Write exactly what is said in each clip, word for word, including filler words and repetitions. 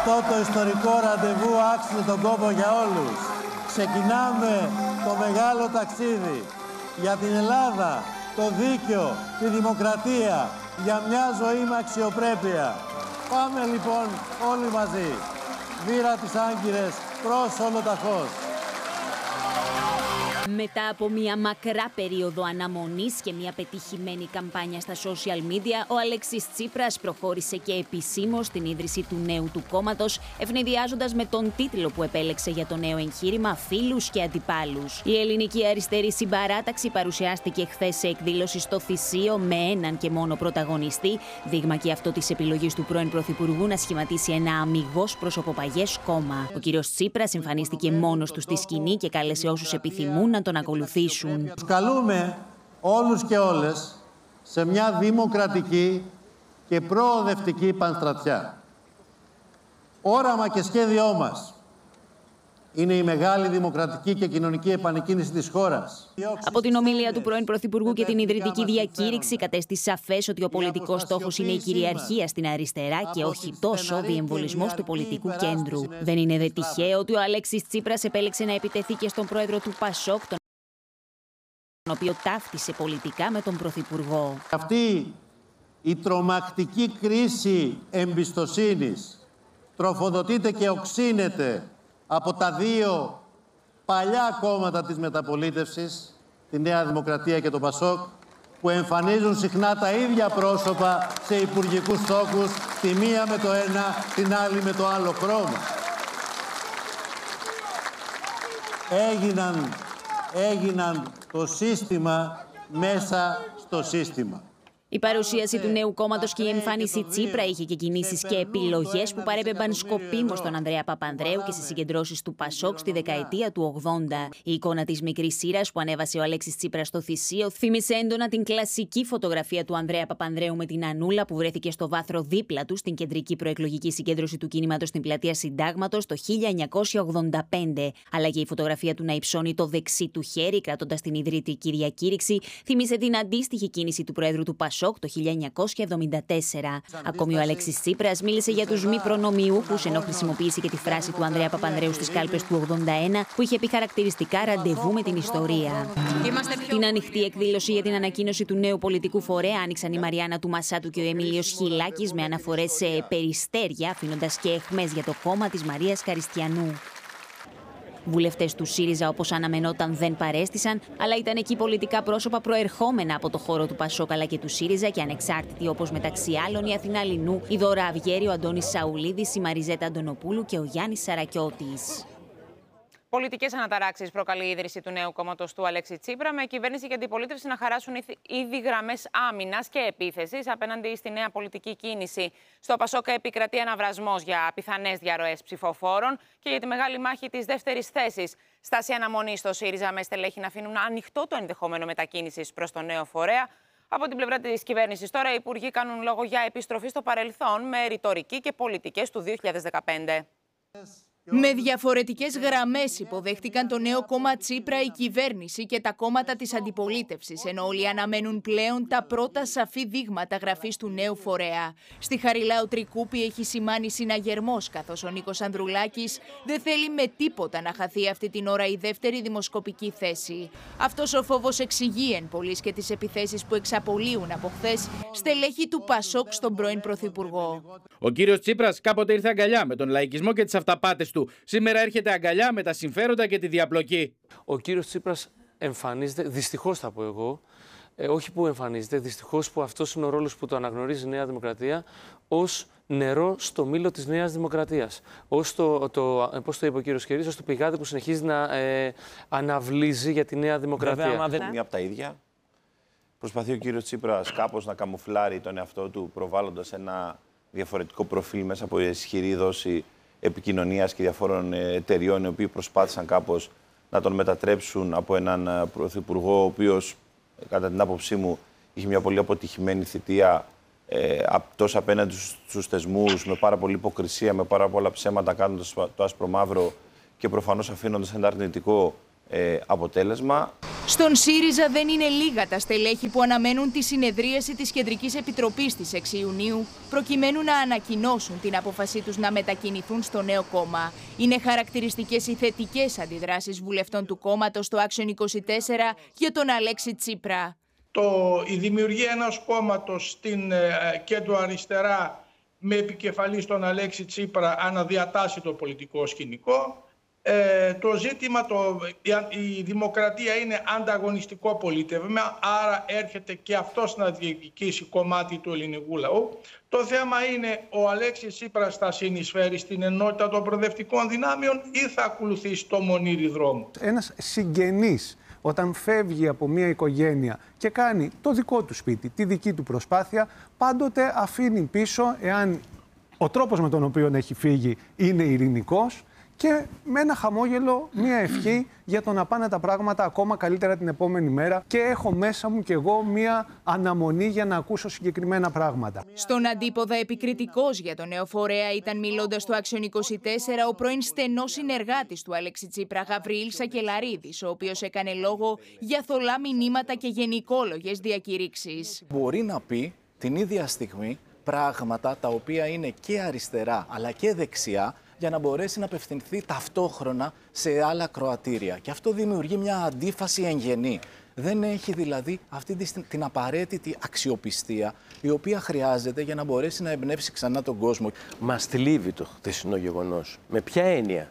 Αυτό το ιστορικό ραντεβού άξιζε τον κόπο για όλους. Ξεκινάμε το μεγάλο ταξίδι για την Ελλάδα, το δίκαιο, τη δημοκρατία, για μια ζωή με αξιοπρέπεια. Πάμε λοιπόν όλοι μαζί. Βήρα τις Άγκυρες προς ολοταχώς. Μετά από μια μακρά περίοδο αναμονής και μια πετυχημένη καμπάνια στα social media, ο Αλέξης Τσίπρας προχώρησε και επισήμως στην ίδρυση του νέου του κόμματος, ευνηδιάζοντας με τον τίτλο που επέλεξε για το νέο εγχείρημα «Φίλους και αντιπάλους». Η ελληνική αριστερή συμπαράταξη παρουσιάστηκε χθες σε εκδήλωση στο Θησίο με έναν και μόνο πρωταγωνιστή, δείγμα και αυτό της επιλογής του πρώην Πρωθυπουργού να σχηματίσει ένα αμιγώς προσωποπαγές κόμμα. Ο κύριος Τσίπρας εμφανίστηκε μόνος του στη σκηνή και κάλεσε όσους επιθυμούν να τον ακολουθήσουν. Τους καλούμε όλους και όλες σε μια δημοκρατική και προοδευτική πανστρατιά. Όραμα και σχέδιό μας είναι η μεγάλη δημοκρατική και κοινωνική επανεκκίνηση της χώρας. Από την ομιλία του πρώην Πρωθυπουργού και την ιδρυτική διακήρυξη κατέστη σαφές ότι ο πολιτικός στόχος είναι η κυριαρχία στην αριστερά και όχι τόσο ο διεμβολισμός του πολιτικού κέντρου. Δεν είναι δε τυχαίο ότι ο Αλέξης Τσίπρας επέλεξε να επιτεθεί και στον πρόεδρο του Πασόκ, τον οποίο ταύτισε πολιτικά με τον Πρωθυπουργό. Αυτή η τρομακτική κρίση εμπιστοσύνης τροφοδοτείται και οξύνεται από τα δύο παλιά κόμματα της μεταπολίτευσης, τη Νέα Δημοκρατία και το Πασόκ, που εμφανίζουν συχνά τα ίδια πρόσωπα σε υπουργικούς τόκους, τη μία με το ένα, την άλλη με το άλλο χρώμα. Έγιναν, έγιναν το σύστημα μέσα στο σύστημα. Η παρουσίαση του νέου κόμματος και η εμφάνιση Τσίπρα είχε και κινήσεις και επιλογές που παρέπεμπαν σκοπίμως στον Ανδρέα Παπανδρέου και στις συγκεντρώσεις του Πασόκ στη δεκαετία του ογδόντα. Η εικόνα της μικρής σύρας που ανέβασε ο Αλέξης Τσίπρας στο Θησίο θύμισε έντονα την κλασική φωτογραφία του Ανδρέα Παπανδρέου με την Ανούλα που βρέθηκε στο βάθρο δίπλα του στην κεντρική προεκλογική συγκέντρωση του κινήματος στην πλατεία Συντάγματος το χίλια εννιακόσια ογδόντα πέντε. Αλλά και η φωτογραφία του να υψώνει το δεξί του χέρι κρατώντας την ιδρυτική διακήρυξη θύμισε την αντίστοιχη κίνηση του Προέδρου του Πασόκ το χίλια εννιακόσια εβδομήντα τέσσερα. Ακόμη ο Αλέξης Τσίπρας μίλησε για τους μη προνομιούχους, ενώ χρησιμοποίησε και τη φράση του Ανδρέα Παπανδρέου στις κάλπες του ογδόντα ένα, που είχε πει χαρακτηριστικά ραντεβού με την ιστορία. Την ανοιχτή εκδήλωση για την ανακοίνωση του νέου πολιτικού φορέα άνοιξαν η Μαριάννα του Μασάτου και ο Εμίλιος Χιλάκης με αναφορές σε περιστέρια, αφήνοντας και αιχμές για το κόμμα της Μαρίας Καριστιανού. Βουλευτές του ΣΥΡΙΖΑ, όπως αναμενόταν, δεν παρέστησαν, αλλά ήταν εκεί πολιτικά πρόσωπα προερχόμενα από το χώρο του Πασόκ αλλά και του ΣΥΡΙΖΑ και ανεξάρτητοι, όπως μεταξύ άλλων η Αθηνά Λινού, η Δώρα Αυγέρη, ο Αντώνης Σαουλίδης, η Μαριζέτα Αντωνοπούλου και ο Γιάννης Σαρακιώτης. Πολιτικές αναταράξεις προκαλεί η ίδρυση του νέου κόμματος του Αλέξη Τσίπρα, με κυβέρνηση και αντιπολίτευση να χαράσουν ήδη γραμμές άμυνας και επίθεσης απέναντι στη νέα πολιτική κίνηση. Στο Πασόκ επικρατεί αναβρασμός για πιθανές διαρροές ψηφοφόρων και για τη μεγάλη μάχη της δεύτερης θέσης. Στάση αναμονή στο ΣΥΡΙΖΑ με στελέχη να αφήνουν ανοιχτό το ενδεχόμενο μετακίνησης προς το νέο φορέα. Από την πλευρά της κυβέρνησης, τώρα οι υπουργοί κάνουν λόγο για επιστροφή στο παρελθόν με ρητορική και πολιτικές του δύο χιλιάδες δεκαπέντε. Με διαφορετικές γραμμές υποδέχτηκαν το νέο κόμμα Τσίπρα η κυβέρνηση και τα κόμματα της αντιπολίτευσης, ενώ όλοι αναμένουν πλέον τα πρώτα σαφή δείγματα γραφής του νέου φορέα. Στη Χαριλάου Τρικούπη έχει σημάνει συναγερμός, καθώς ο Νίκος Ανδρουλάκης δεν θέλει με τίποτα να χαθεί αυτή την ώρα η δεύτερη δημοσκοπική θέση. Αυτός ο φόβος εξηγεί εν πολλοίς και τις επιθέσεις που εξαπολύουν από χθες στελέχη του Πασόκ στον πρώην Πρωθυπουργό. Ο κύριος Τσίπρας κάποτε ήρθε αγκαλιά με τον λαϊκισμό και τις αυταπάτες του. Σήμερα έρχεται αγκαλιά με τα συμφέροντα και τη διαπλοκή. Ο κύριος Τσίπρας εμφανίζεται, δυστυχώς θα πω εγώ, ε, όχι που εμφανίζεται, δυστυχώς που αυτός είναι ο ρόλος που το αναγνωρίζει η Νέα Δημοκρατία, ως νερό στο μήλο της Νέας Δημοκρατίας. Ως το, το, πώς το είπε ο κύριος Κερής, ως το πηγάδι που συνεχίζει να ε, αναβλύζει για τη Νέα Δημοκρατία. Βέβαια, άμα δεν είναι μία από τα ίδια, προσπαθεί ο κύριος Τσίπρας κάπως να καμουφλάρει τον εαυτό του, προβάλλοντας ένα διαφορετικό προφίλ μέσα από ισχυρή δόση επικοινωνίας και διαφόρων εταιριών, οι οποίοι προσπάθησαν κάπως να τον μετατρέψουν από έναν πρωθυπουργό, ο οποίος, κατά την άποψή μου, είχε μια πολύ αποτυχημένη θητεία, ε, τόσο απέναντι στους θεσμούς, με πάρα πολλή υποκρισία, με πάρα πολλά ψέματα, κάνοντας το άσπρο μαύρο και προφανώς αφήνοντας ένα αρνητικό ε, αποτέλεσμα. Στον ΣΥΡΙΖΑ δεν είναι λίγα τα στελέχη που αναμένουν τη συνεδρίαση της Κεντρικής Επιτροπής της έξι Ιουνίου προκειμένου να ανακοινώσουν την απόφασή τους να μετακινηθούν στο νέο κόμμα. Είναι χαρακτηριστικές οι θετικές αντιδράσεις βουλευτών του κόμματος στο Action είκοσι τέσσερα για τον Αλέξη Τσίπρα. Το, η δημιουργία ενός κόμματος στην ε, κέντρο αριστερά με επικεφαλή στον Αλέξη Τσίπρα αναδιατάσσει το πολιτικό σκηνικό. Ε, το ζήτημα, το, η, η δημοκρατία είναι ανταγωνιστικό πολίτευμα, άρα έρχεται και αυτός να διεκδικήσει κομμάτι του ελληνικού λαού. Το θέμα είναι ο Αλέξης Τσίπρας θα συνεισφέρει στην ενότητα των προοδευτικών δυνάμεων ή θα ακολουθήσει το μονήρι δρόμο. Ένας συγγενής όταν φεύγει από μια οικογένεια και κάνει το δικό του σπίτι, τη δική του προσπάθεια, πάντοτε αφήνει πίσω, εάν ο τρόπος με τον οποίο έχει φύγει είναι ειρηνικός, και με ένα χαμόγελο, μία ευχή για το να πάνε τα πράγματα ακόμα καλύτερα την επόμενη μέρα, και έχω μέσα μου κι εγώ μία αναμονή για να ακούσω συγκεκριμένα πράγματα. Στον αντίποδα επικριτικός για τον νέο φορέα ήταν, μιλώντας στο Action είκοσι τέσσερα, ο πρώην στενός συνεργάτης του Αλέξη Τσίπρα, Γαβριήλ Σακελαρίδης, ο οποίος έκανε λόγο για θολά μηνύματα και γενικόλογες διακηρύξεις. Μπορεί να πει την ίδια στιγμή πράγματα τα οποία είναι και αριστερά αλλά και δεξιά, για να μπορέσει να απευθυνθεί ταυτόχρονα σε άλλα κροατήρια. Και αυτό δημιουργεί μια αντίφαση εγγενή. Δεν έχει δηλαδή αυτή την απαραίτητη αξιοπιστία η οποία χρειάζεται για να μπορέσει να εμπνεύσει ξανά τον κόσμο. Μας θλίβει το χθεσινό γεγονός. Με ποια έννοια?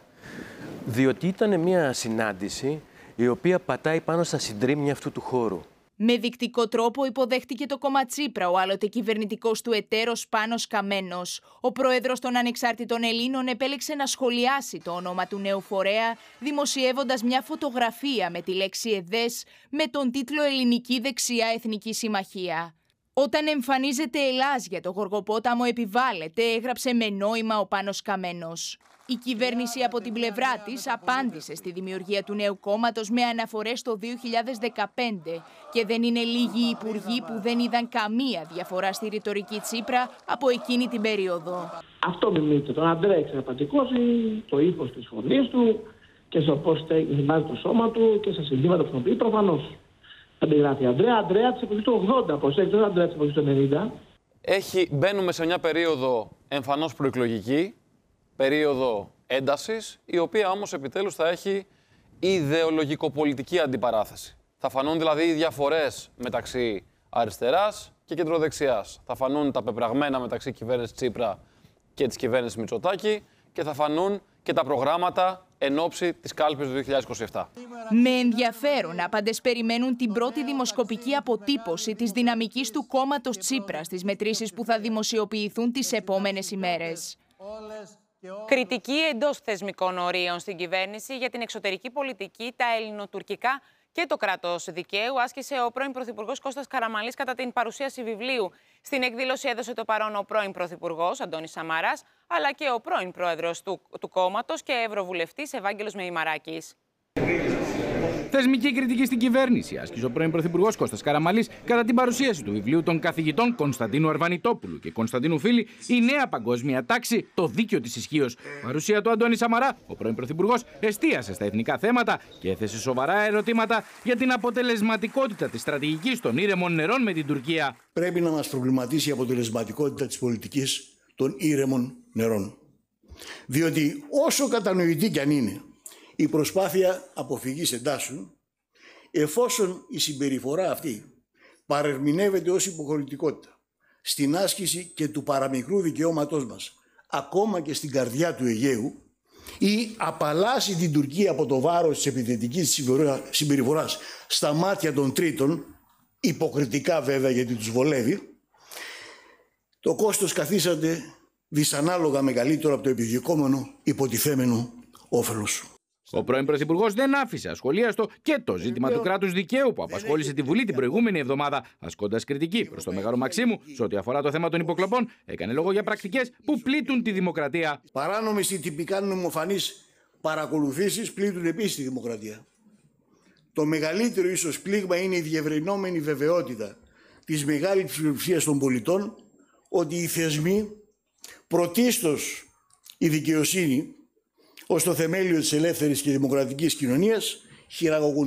Διότι ήταν μια συνάντηση η οποία πατάει πάνω στα συντρίμμια αυτού του χώρου. Με δεικτικό τρόπο υποδέχτηκε το κόμμα Τσίπρα ο άλλοτε κυβερνητικός του εταίρος Πάνος Καμένος. Ο πρόεδρος των Ανεξάρτητων Ελλήνων επέλεξε να σχολιάσει το όνομα του νέου φορέα, δημοσιεύοντας μια φωτογραφία με τη λέξη ΕΔΕΣ με τον τίτλο «Ελληνική Δεξιά Εθνική Συμμαχία». Όταν εμφανίζεται Ελλάς για το Γοργοπόταμο επιβάλλεται, έγραψε με νόημα ο Πάνος Καμένος. Η κυβέρνηση από την πλευρά της απάντησε στη δημιουργία του νέου κόμματος με αναφορές το δύο χιλιάδες δεκαπέντε και δεν είναι λίγοι οι υπουργοί που δεν είδαν καμία διαφορά στη ρητορική Τσίπρα από εκείνη την περίοδο. Αυτό μιμείται τον Αντρέα εξαιρετικώσει, το ύφος της φωνής του και στο πώς θυμάζει το σώμα του και στα συνθήματα που χρησιμοποιεί προφανώς. Αντιγράφει Αντρέα, Αντρέα της εποχής του ογδόντα, πως έχει τον Αντρέα της εποχής του ενενήντα. Έχει, μπαίνουμε σε μια περίοδο εμφανώς προεκλογική, περίοδο έντασης, η οποία όμως επιτέλους θα έχει ιδεολογικοπολιτική αντιπαράθεση. Θα φανούν δηλαδή οι διαφορές μεταξύ αριστεράς και κεντροδεξιάς. Θα φανούν τα πεπραγμένα μεταξύ κυβέρνησης Τσίπρα και της κυβέρνησης Μητσοτάκη και θα φανούν και τα προγράμματα εν ώψη της κάλπης του δύο χιλιάδες είκοσι επτά. Με ενδιαφέρον, άπαντες περιμένουν την πρώτη δημοσκοπική αποτύπωση της δυναμικής του κόμματος Τσίπρα στις μετρήσεις που θα δημοσιοποιηθούν τις επόμενες ημέρες. Κριτική εντός θεσμικών ορίων στην κυβέρνηση για την εξωτερική πολιτική, τα ελληνοτουρκικά και το κράτος δικαίου άσκησε ο πρώην Πρωθυπουργός Κώστας Καραμανλής κατά την παρουσίαση βιβλίου. Στην εκδήλωση έδωσε το παρόν ο πρώην Πρωθυπουργός Αντώνης Σαμαράς, αλλά και ο πρώην Πρόεδρος του, του κόμματος και Ευρωβουλευτής Ευάγγελος Μεϊμαράκης. Θεσμική κριτική στην κυβέρνηση άσκησε ο πρώην Πρωθυπουργός Κώστας Καραμανλής κατά την παρουσίαση του βιβλίου των καθηγητών Κωνσταντίνου Αρβανιτόπουλου και Κωνσταντίνου Φίλη, «Η νέα παγκόσμια τάξη, το δίκαιο της ισχύως». Παρουσία του Αντώνη Σαμαρά, ο πρώην Πρωθυπουργός εστίασε στα εθνικά θέματα και έθεσε σοβαρά ερωτήματα για την αποτελεσματικότητα της στρατηγικής των ήρεμων νερών με την Τουρκία. Πρέπει να μας προβληματίσει η αποτελεσματικότητα της πολιτικής των ήρεμων νερών. Διότι όσο κατανοητή κι αν είναι η προσπάθεια αποφυγής εντάσεων, εφόσον η συμπεριφορά αυτή παρερμηνεύεται ως υποχωρητικότητα στην άσκηση και του παραμικρού δικαιώματός μας, ακόμα και στην καρδιά του Αιγαίου, ή απαλλάσσει την Τουρκία από το βάρος της επιθετικής συμπεριφοράς στα μάτια των τρίτων, υποκριτικά βέβαια γιατί τους βολεύει, το κόστος καθίσατε δυσανάλογα μεγαλύτερο από το επιδιωκόμενο υποτιθέμενο όφελος. Ο πρώην Πρωθυπουργός δεν άφησε ασχολίαστο και το ζήτημα του κράτους δικαίου που απασχόλησε τη Βουλή την προηγούμενη εβδομάδα, ασκώντας κριτική προς τον Μέγαρο Μαξίμου σε ό,τι αφορά το θέμα των υποκλοπών, έκανε λόγο για πρακτικές που πλήττουν τη δημοκρατία. Παράνομες ή τυπικά νομοφανείς παρακολουθήσεις πλήττουν επίσης τη δημοκρατία. Το μεγαλύτερο ίσως πλήγμα είναι η διευρυνόμενη βεβαιότητα της μεγάλης πλειοψηφίας των πολιτών ότι οι θεσμοί, πρωτίστως η δικαιοσύνη, ως το θεμέλιο της ελεύθερης και δημοκρατικής κοινωνίας, χειραγωγούνται.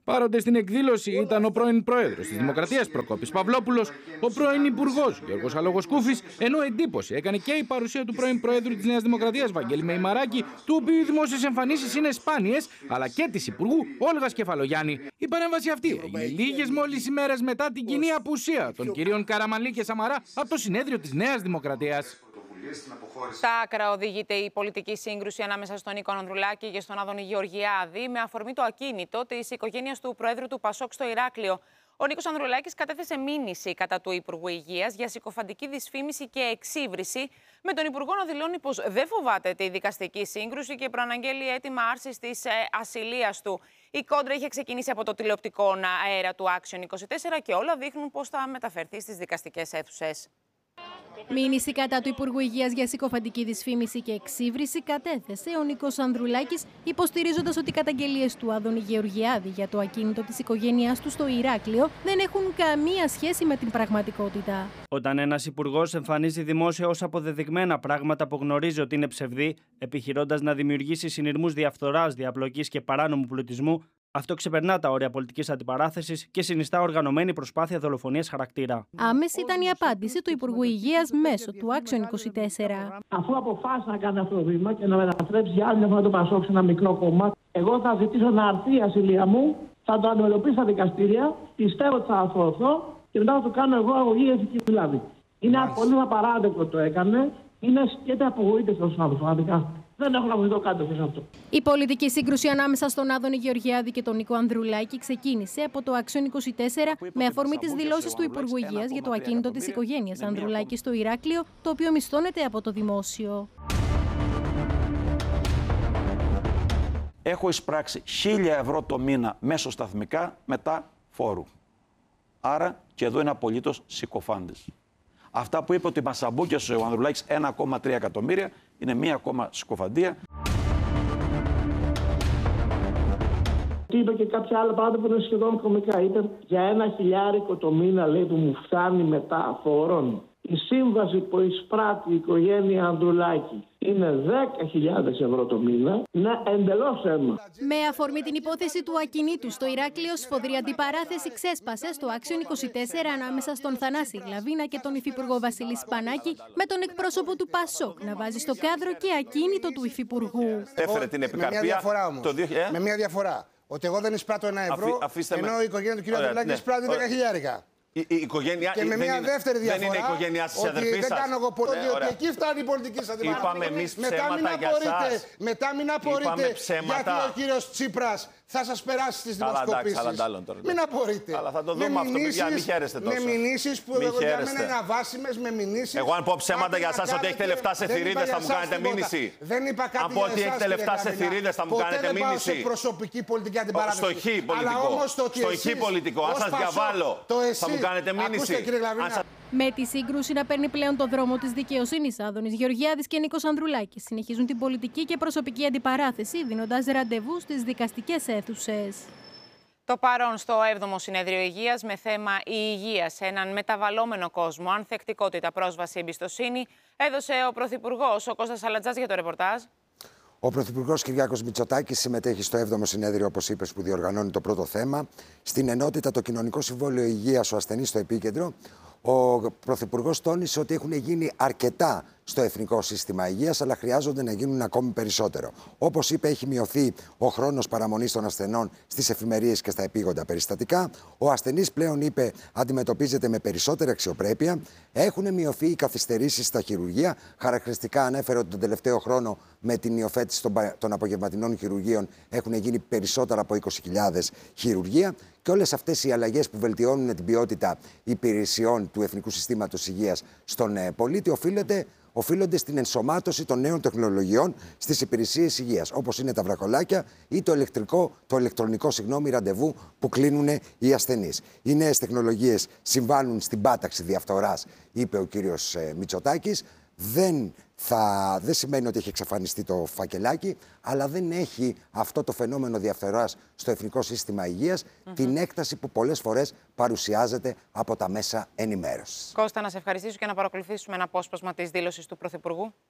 Παρόντες στην εκδήλωση ήταν ο πρώην πρόεδρος της Δημοκρατίας Προκόπης Παυλόπουλος, ο πρώην υπουργός Γιώργος Αλογοσκούφης, ενώ εντύπωση έκανε και η παρουσία του πρώην πρόεδρου της Νέας Δημοκρατίας Βαγγέλη Μεϊμαράκη, του οποίου οι δημόσιες εμφανίσεις είναι σπάνιες, αλλά και της υπουργού Όλγας Κεφαλογιάννη. Η παρέμβαση αυτή έγινε λίγες μόλις ημέρες μετά την κοινή απουσία των κυρίων Καραμανλή και Σαμαρά από το συνέδριο της Νέας Δημοκρατίας. Στα άκρα οδηγείται η πολιτική σύγκρουση ανάμεσα στον Νίκο Ανδρουλάκη και στον Άδωνη Γεωργιάδη με αφορμή το ακίνητο της οικογένειας του Προέδρου του Πασόκ στο Ηράκλειο. Ο Νίκος Ανδρουλάκης κατέθεσε μήνυση κατά του Υπουργού Υγείας για συκοφαντική δυσφήμιση και εξύβριση, με τον Υπουργό να δηλώνει πως δεν φοβάται τη δικαστική σύγκρουση και προαναγγέλει αίτημα άρσης της ε, ασυλίας του. Η κόντρα είχε ξεκινήσει από το τηλεοπτικό αέρα του Action είκοσι τέσσερα και όλα δείχνουν πως θα μεταφερθεί στις δικαστικές αίθουσες. Μήνυση κατά του Υπουργού Υγείας για συκοφαντική δυσφήμιση και εξύβριση κατέθεσε ο Νίκος Ανδρουλάκης, υποστηρίζοντας ότι οι καταγγελίες του Άδωνη Γεωργιάδη για το ακίνητο της οικογένειάς του στο Ηράκλειο δεν έχουν καμία σχέση με την πραγματικότητα. Όταν ένας υπουργός εμφανίζει δημόσια ως αποδεδειγμένα πράγματα που γνωρίζει ότι είναι ψευδή, επιχειρώντας να δημιουργήσει συνειρμούς διαφθοράς, διαπλοκής και παράνομου πλουτισμού, αυτό ξεπερνά τα όρια πολιτικής αντιπαράθεσης και συνιστά οργανωμένη προσπάθεια δολοφονίας χαρακτήρα. Άμεση ήταν η απάντηση του Υπουργού Υγείας μέσω του Action είκοσι τέσσερα. Αφού αποφάσισε να κάνει αυτό το βήμα και να μετατρέψει για άλλη μια φορά το Πασόκ σε ένα μικρό κόμμα, εγώ θα ζητήσω να έρθει η ασυλία μου, θα το αντιμετωπίσω στα δικαστήρια, πιστεύω ότι θα αθωωθώ και μετά θα το κάνω εγώ αγωγή ηθική δηλαδή. Είναι πολύ απαράδεκτο το έκανε, είναι σκέτα απογοήτευση ως άνθρωπο. Δεν έχω να μου δω κάτι σε αυτό. Η πολιτική σύγκρουση ανάμεσα στον Άδωνη Γεωργιάδη και τον Νίκο Ανδρουλάκη ξεκίνησε από το Action είκοσι τέσσερα με αφορμή τις δηλώσεις του Υπουργού Υγείας για το ακίνητο της οικογένειας Ανδρουλάκη στο Ηράκλειο, το οποίο μισθώνεται από το δημόσιο. Έχω εισπράξει χίλια ευρώ το μήνα μέσω σταθμικά μετά φόρου. Άρα και εδώ είναι απολύτως συκοφάντες. Αυτά που είπε ότι μας αμπούκιασε ο Ανδρουλάκης ένα κόμμα τρία εκατομμύρια είναι μία ακόμα συκοφαντία. Είπε και κάποια άλλα πράγματα που είναι σχεδόν κωμικά. Είπε για ένα χιλιάρικο το μήνα, λέει, που μου φτάνει μετά φόρων. Η σύμβαση που εισπράττει η οικογένεια Ανδρουλάκη είναι δέκα χιλιάδες ευρώ το μήνα. Είναι εντελώς αίμα. Με αφορμή την υπόθεση του ακινήτου στο Ηράκλειο, σφοδρή αντιπαράθεση ξέσπασε στο Action είκοσι τέσσερα ανάμεσα στον Θανάση Γλαβίνα και τον υφυπουργό Βασίλη Σπανάκη, με τον εκπρόσωπο του Πασόκ να βάζει στο κάδρο και ακίνητο του υφυπουργού. Έφερε την επικαρπία. Με μια διαφορά. Ότι εγώ δεν εισπράττω ένα ευρώ, Αφή, ενώ η οικογένεια του κ. Ανδρουλάκη ναι. εισπράττει δέκα χιλιάρικα. Η, η οικογένεια, και με μια είναι, δεύτερη διαφορά, δεν είναι η οικογένειά σας, η αδερφή σας. Δεν κάνω εγώ πολύ, ναι, ότι εκεί φτάνει η πολιτική σας αντιπαράθεση. Είπαμε εμείς ψέματα μετά μην για απορείτε, σας. Μετά μην απορείτε, γιατί ο κύριος Τσίπρας θα σας περάσει στις δημοσκοπήσεις. Μην απορείτε. Αλλά θα το δούμε αυτό, παιδιά, μην χαίρεστε τόσο. Με μηνύσεις που για μένα είναι αβάσιμες, με μηνύσεις. Εγώ αν πω ψέματα για σας ότι έχετε λεφτά σε θηρίδες θα μου κάνετε μήνυση. Δεν είπα κάτι για εσάς. Αν πω ότι έχετε λεφτά σε θηρίδες θα μου κάνετε μήνυση. Ποτέ δεν πάω σε προσωπική πολιτική αντιπαράθεση. Στο χ πολιτικό. Στο χ πολιτικό. Αν σας διαβάλω θα μου κάνετε μήνυση. Με τη σύγκρουση να παίρνει πλέον το δρόμο της δικαιοσύνης, Άδωνης Γεωργιάδης και Νίκος Ανδρουλάκης συνεχίζουν την πολιτική και προσωπική αντιπαράθεση, δίνοντας ραντεβού στις δικαστικές αίθουσες. Το παρόν στο έβδομο Συνέδριο Υγείας με θέμα η υγεία σε έναν μεταβαλλόμενο κόσμο, ανθεκτικότητα, πρόσβαση, εμπιστοσύνη, έδωσε ο Πρωθυπουργός, ο Κώστας Αλατζάς, για το ρεπορτάζ. Ο Πρωθυπουργός Κυριάκος Μητσοτάκης συμμετέχει στο έβδομο Συνέδριο, όπως είπες, που διοργανώνει το πρώτο θέμα. Στην ενότητα, το Κοινωνικό Συμβόλαιο Υγείας, ο ασθενής στο επίκεντρο. Ο Πρωθυπουργός τόνισε ότι έχουν γίνει αρκετά στο Εθνικό Σύστημα Υγείας, αλλά χρειάζονται να γίνουν ακόμη περισσότερο. Όπως είπε, έχει μειωθεί ο χρόνος παραμονής των ασθενών στις εφημερίες και στα επίγοντα περιστατικά. Ο ασθενής πλέον, είπε, αντιμετωπίζεται με περισσότερη αξιοπρέπεια. Έχουν μειωθεί οι καθυστερήσεις στα χειρουργεία. Χαρακτηριστικά ανέφερε ότι τον τελευταίο χρόνο, με την υιοθέτηση των, των απογευματινών χειρουργείων, έχουν γίνει περισσότερα από είκοσι χιλιάδες χειρουργεία. Και όλες αυτές οι αλλαγές που βελτιώνουν την ποιότητα υπηρεσιών του Εθνικού Συστήματος Υγείας στον ε, πολίτη οφείλονται, οφείλονται στην ενσωμάτωση των νέων τεχνολογιών στις υπηρεσίες υγείας, όπως είναι τα βρακολάκια ή το, ηλεκτρικό, το ηλεκτρονικό συγγνώμη, ραντεβού που κλείνουν οι ασθενείς. Οι νέες τεχνολογίες συμβάλλουν στην πάταξη διαφθοράς, είπε ο κύριος ε, Μητσοτάκης. Δεν, θα, δεν σημαίνει ότι έχει εξαφανιστεί το φακελάκι, αλλά δεν έχει αυτό το φαινόμενο διαφθοράς στο Εθνικό Σύστημα Υγείας mm-hmm. την έκταση που πολλές φορές παρουσιάζεται από τα μέσα ενημέρωσης. Κώστα, να σε ευχαριστήσω και να παρακολουθήσουμε ένα απόσπασμα της δήλωσης του Πρωθυπουργού.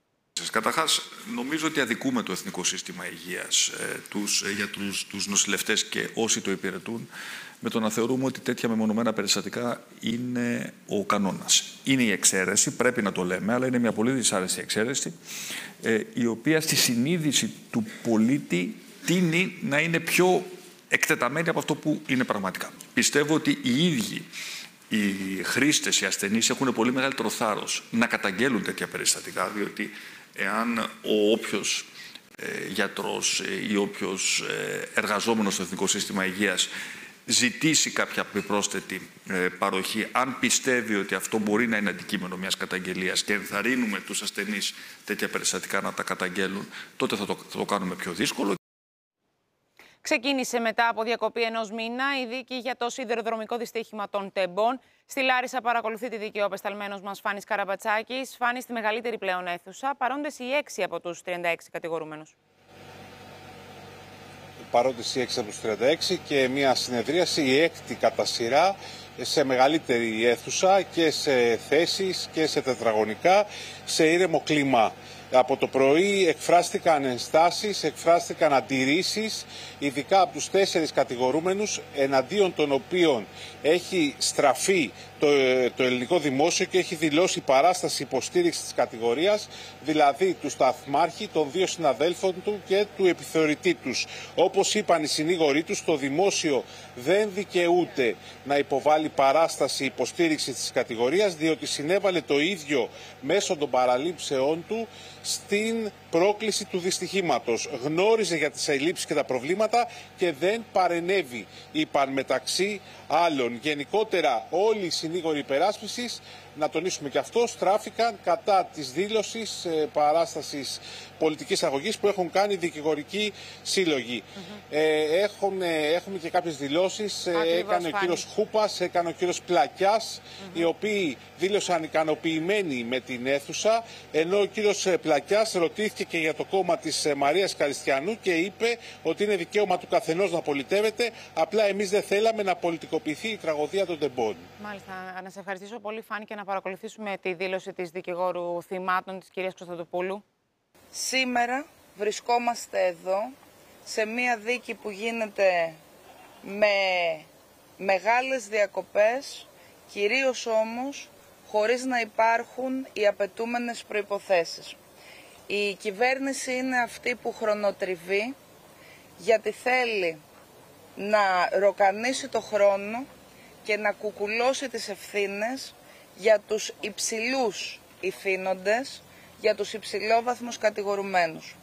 κατάσταση. Καταρχάς, νομίζω ότι αδικούμε το Εθνικό Σύστημα Υγείας ε, τους, ε, για τους, τους νοσηλευτές και όσοι το υπηρετούν, με το να θεωρούμε ότι τέτοια μεμονωμένα περιστατικά είναι ο κανόνας. Είναι η εξαίρεση, πρέπει να το λέμε, αλλά είναι μια πολύ δυσάρεστη εξαίρεση, ε, η οποία στη συνείδηση του πολίτη τείνει να είναι πιο εκτεταμένη από αυτό που είναι πραγματικά. Πιστεύω ότι οι ίδιοι οι χρήστες, οι ασθενείς έχουν πολύ μεγαλύτερο θάρρος να καταγγέλουν τέτοια περιστατικά, διότι εάν ο όποιος ε, γιατρός ε, ή όποιος ε, εργαζόμενος στο Εθνικό Σύστημα Υγείας ζητήσει κάποια επιπρόσθετη ε, παροχή, αν πιστεύει ότι αυτό μπορεί να είναι αντικείμενο μιας καταγγελίας και ενθαρρύνουμε τους ασθενείς τέτοια περιστατικά να τα καταγγέλουν, τότε θα το, θα το κάνουμε πιο δύσκολο. Ξεκίνησε μετά από διακοπή ενός μήνα η δίκη για το σιδηροδρομικό δυστύχημα των Τεμπών. Στη Λάρισα παρακολουθεί τη δίκη ο απεσταλμένος μας Φάνης Καραμπατσάκης. Φάνη, στη μεγαλύτερη πλέον αίθουσα, παρόντες οι έξι από τους τριάντα έξι κατηγορούμενους. Παρόντες οι έξι από τους τριάντα έξι και μια συνεδρίαση, η έκτη κατά σειρά, σε μεγαλύτερη αίθουσα και σε θέσεις και σε τετραγωνικά, σε ήρεμο κλίμα. Από το πρωί εκφράστηκαν ενστάσεις, εκφράστηκαν αντιρρήσεις, ειδικά από τους τέσσερις κατηγορούμενους, εναντίον των οποίων έχει στραφεί το, το ελληνικό δημόσιο και έχει δηλώσει παράσταση υποστήριξης της κατηγορίας, δηλαδή του σταθμάρχη, των δύο συναδέλφων του και του επιθεωρητή τους. Όπως είπαν οι συνήγοροι τους, το δημόσιο δεν δικαιούται να υποβάλει παράσταση υποστήριξης της κατηγορίας, διότι συνέβαλε το ίδιο μέσω των παραλήψεών του στην πρόκληση του δυστυχήματος. Γνώριζε για τις ελλείψεις και τα προβλήματα και δεν παρενέβη, είπαν μεταξύ άλλων. Γενικότερα όλοι οι συνήγοροι υπεράσπισης, να τονίσουμε και αυτό, στράφηκαν κατά της δήλωσης ε, παράστασης πολιτικής αγωγής που έχουν κάνει δικηγορικοί σύλλογοι. Mm-hmm. ε, έχουν, ε, έχουμε και κάποιες δηλώσεις, ε, έκανε ο κύριος Χούπας, έκανε ο κύριος Πλακιάς, mm-hmm. οι οποίοι δήλωσαν ικανοποιημένοι με την αίθουσα, ενώ ο κύριος Πλακιάς ρωτήθηκε και για το κόμμα της Μαρίας Καριστιανού και είπε ότι είναι δικαίωμα του καθενός να πολιτεύεται, απλά εμείς δεν θέλαμε να πολιτικοποιηθεί η τραγωδία των Τεμπών. Μάλιστα, να σε ευχαριστήσω πολύ, Φάνη, και να παρακολουθήσουμε τη δήλωση της δικηγόρου θυμάτων της κυρίας Κωνσταντοπούλου. Σήμερα βρισκόμαστε εδώ σε μία δίκη που γίνεται με μεγάλες διακοπές, κυρίως όμως χωρίς να υπάρχουν οι απαιτούμενες προϋποθέσεις. Η κυβέρνηση είναι αυτή που χρονοτριβεί, γιατί θέλει να ροκανίσει το χρόνο και να κουκουλώσει τις ευθύνες για τους υψηλούς ηθήνοντες, για τους υψηλόβαθμους κατηγορουμένους.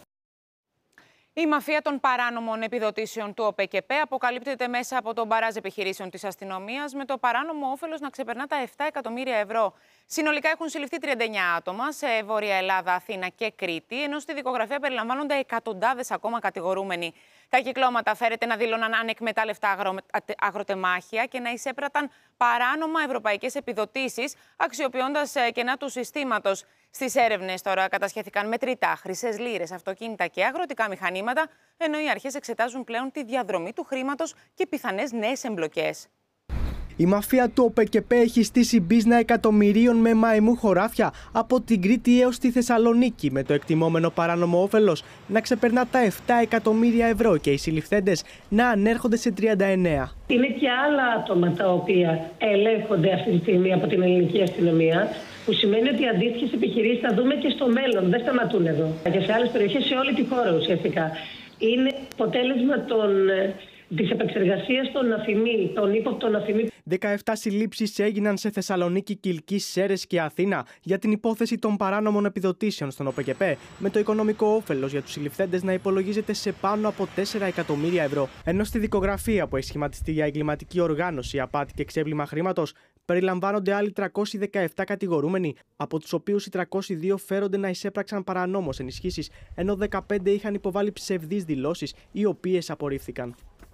Η μαφία των παράνομων επιδοτήσεων του ΟΠΕΚΕΠΕ αποκαλύπτεται μέσα από τον μπαράζ επιχειρήσεων της αστυνομίας, με το παράνομο όφελος να ξεπερνά τα επτά εκατομμύρια ευρώ. Συνολικά έχουν συλληφθεί τριάντα εννέα άτομα σε Βόρεια Ελλάδα, Αθήνα και Κρήτη, ενώ στη δικογραφία περιλαμβάνονται εκατοντάδες ακόμα κατηγορούμενοι. Τα κυκλώματα φέρεται να δήλωναν ανεκμετάλλευτα αγρο... αγροτεμάχια και να εισέπραταν παράνομα ευρωπαϊκές επιδοτήσεις, αξιοποιώντας κενά του συστήματος. Στις έρευνες τώρα κατασχέθηκαν μετρητά, χρυσές λίρες, αυτοκίνητα και αγροτικά μηχανήματα, ενώ οι αρχές εξετάζουν πλέον τη διαδρομή του χρήματος και πιθανές νέες εμπλοκές. Η μαφία του ΟΠΕΚΕΠΕ έχει στήσει μπίζνα εκατομμυρίων με μαϊμού χωράφια από την Κρήτη έως τη Θεσσαλονίκη, με το εκτιμόμενο παράνομο όφελος να ξεπερνά τα επτά εκατομμύρια ευρώ και οι συλληφθέντες να ανέρχονται σε τριάντα εννέα. Είναι και άλλα άτομα τα οποία ελέγχονται αυτή τη στιγμή από την ελληνική αστυνομία, που σημαίνει ότι οι αντίστοιχες επιχειρήσεις θα δούμε και στο μέλλον. Δεν σταματούν εδώ. Και σε άλλες περιοχές, σε όλη τη χώρα ουσιαστικά. Είναι αποτέλεσμα των. Της επεξεργασίας των αφημί, των ύποπτων αφημί. δεκαεπτά συλλήψεις έγιναν σε Θεσσαλονίκη, Κιλκής, Σέρρες και Αθήνα για την υπόθεση των παράνομων επιδοτήσεων στον ΟΠΕΚΕΠΕ, με το οικονομικό όφελος για τους συλληφθέντες να υπολογίζεται σε πάνω από τέσσερα εκατομμύρια ευρώ. Ενώ στη δικογραφία που έχει σχηματιστεί για εγκληματική οργάνωση, απάτη και ξέπλυμα χρήματος, περιλαμβάνονται άλλοι τριακόσιοι δεκαεπτά κατηγορούμενοι, από τους οποίους οι τριακόσιοι δύο φέρονται να εισέπραξαν παρανόμως ενισχύσεις, ενώ δεκαπέντε είχαν υποβάλει ψευδείς δηλώσεις, οι οποίες απορρίφθηκαν.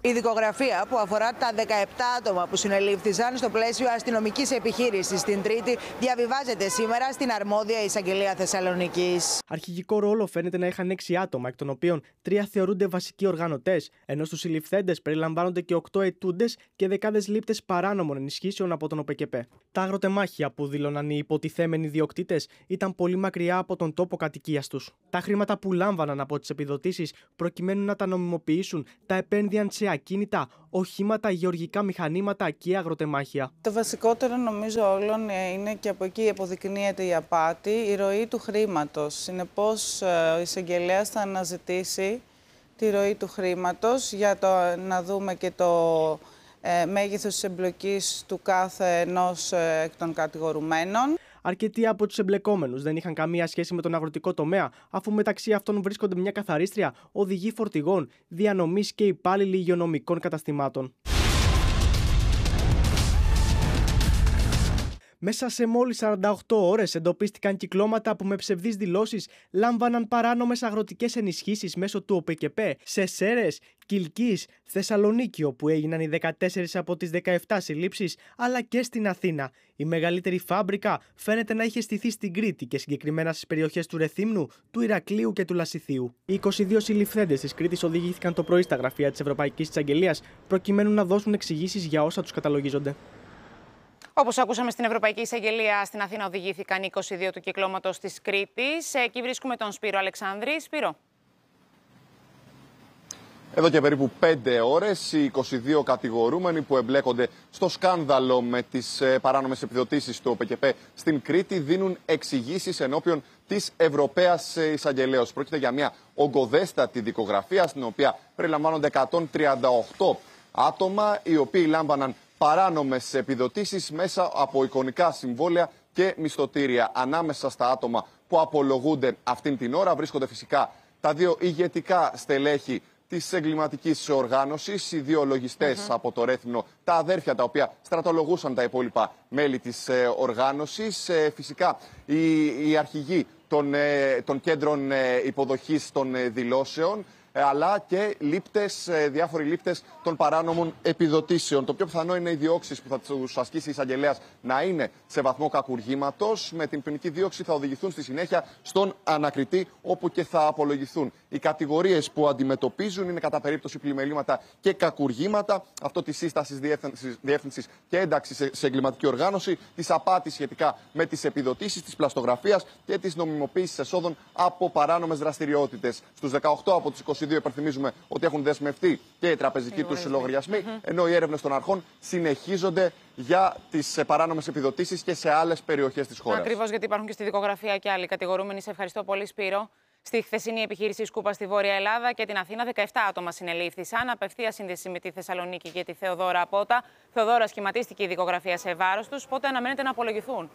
Η δικογραφία που αφορά τα δεκαεπτά άτομα που συνελήφθησαν στο πλαίσιο αστυνομικής επιχείρησης την Τρίτη διαβιβάζεται σήμερα στην αρμόδια εισαγγελία Θεσσαλονίκης. Αρχηγικό ρόλο φαίνεται να είχαν έξι άτομα, εκ των οποίων τρία θεωρούνται βασικοί οργανωτές, ενώ στους συλληφθέντες περιλαμβάνονται και οκτώ ετούντες και δεκάδες λήπτες παράνομων ενισχύσεων από τον ΟΠΕΚΕΠΕ. Τα αγροτεμάχια που δήλωναν οι υποτιθέμενοι ιδιοκτήτες ήταν πολύ μακριά από τον τόπο κατοικίας τους. Τα χρήματα που λάμβαναν από τις επιδοτήσεις προκειμένου να τα νομιμοποιήσουν τα επένδυαν σε ακίνητα, οχήματα, γεωργικά μηχανήματα και αγροτεμάχια. Το βασικότερο νομίζω όλων είναι, και από εκεί αποδεικνύεται η απάτη, η ροή του χρήματος. Συνεπώς ο εισαγγελέας θα αναζητήσει τη ροή του χρήματος για το, να δούμε και το ε, μέγεθος της εμπλοκής του κάθε ενός ε, εκ των κατηγορουμένων. Αρκετοί από τους εμπλεκόμενους δεν είχαν καμία σχέση με τον αγροτικό τομέα, αφού μεταξύ αυτών βρίσκονται μια καθαρίστρια, οδηγοί φορτηγών, διανομής και υπάλληλοι υγειονομικών καταστημάτων. Μέσα σε μόλις σαράντα οκτώ ώρες εντοπίστηκαν κυκλώματα που με ψευδείς δηλώσεις λάμβαναν παράνομες αγροτικές ενισχύσεις μέσω του ΟΠΕΚΕΠΕ σε Σέρρες, Κιλκής, Θεσσαλονίκη, όπου έγιναν οι δεκατέσσερις από τις δεκαεπτά συλλήψεις, αλλά και στην Αθήνα. Η μεγαλύτερη φάμπρικα φαίνεται να είχε στηθεί στην Κρήτη και συγκεκριμένα στις περιοχές του Ρεθύμνου, του Ηρακλείου και του Λασιθίου. Οι είκοσι δύο συλληφθέντες της Κρήτης οδηγήθηκαν το πρωί στα γραφεία της Ευρωπαϊκής Εισαγγελίας προκειμένου να δώσουν εξηγήσεις για όσα τους καταλογίζονται. Όπως ακούσαμε, στην Ευρωπαϊκή Εισαγγελία στην Αθήνα οδηγήθηκαν είκοσι δύο του κυκλώματος της Κρήτης. Εκεί βρίσκουμε τον Σπύρο Αλεξάνδρη. Σπύρο. Εδώ και περίπου πέντε ώρες οι είκοσι δύο κατηγορούμενοι που εμπλέκονται στο σκάνδαλο με τις παράνομες επιδοτήσεις του ΟΠΕΚΕΠΕ στην Κρήτη δίνουν εξηγήσεις ενώπιον της Ευρωπαίας Εισαγγελέως. Πρόκειται για μια ογκοδέστατη δικογραφία στην οποία περιλαμβάνονται εκατόν τριάντα οκτώ άτομα οι οποίοι λάμβαναν παράνομες επιδοτήσεις μέσα από εικονικά συμβόλαια και μισθωτήρια. Ανάμεσα στα άτομα που απολογούνται αυτήν την ώρα βρίσκονται φυσικά τα δύο ηγετικά στελέχη της εγκληματικής οργάνωσης, οι δύο λογιστές mm-hmm. από το Ρέθυμνο, τα αδέρφια τα οποία στρατολογούσαν τα υπόλοιπα μέλη της ε, οργάνωσης, ε, φυσικά οι, οι αρχηγοί των, ε, των κέντρων ε, υποδοχής των ε, δηλώσεων, αλλά και λήπτες, διάφοροι λήπτες των παράνομων επιδοτήσεων. Το πιο πιθανό είναι οι διώξεις που θα τους ασκήσει η εισαγγελέας να είναι σε βαθμό κακουργήματος. Με την ποινική δίωξη θα οδηγηθούν στη συνέχεια στον ανακριτή, όπου και θα απολογηθούν. Οι κατηγορίες που αντιμετωπίζουν είναι κατά περίπτωση πλημελήματα και κακουργήματα, αυτό της σύστασης διεύθυνσης και ένταξης σε εγκληματική οργάνωση, της απάτης σχετικά με τις επιδοτήσεις, της πλαστογραφίας και της νομιμοποίησης εσόδων από παράνομες δραστηριότητες. Στους δεκαοκτώ από τους είκοσι δύο υπενθυμίζουμε ότι έχουν δεσμευτεί και οι τραπεζικοί τους λογαριασμοί, mm-hmm. ενώ οι έρευνες των αρχών συνεχίζονται για τις παράνομες επιδοτήσεις και σε άλλες περιοχές της χώρας. Ακριβώς, γιατί υπάρχουν και στη δικογραφία και άλλοι κατηγορούμενοι. Σε ευχαριστώ πολύ, Σπύρο. Στη χθεσινή επιχείρηση Σκούπα στη Βόρεια Ελλάδα και την Αθήνα, δεκαεπτά άτομα συνελήφθησαν. Απευθεία σύνδεση με τη Θεσσαλονίκη και τη Θεοδώρα Απότα. Θεοδώρα, σχηματίστηκε η δικογραφία σε βάρος τους. Πότε αναμένεται να απολογηθούν?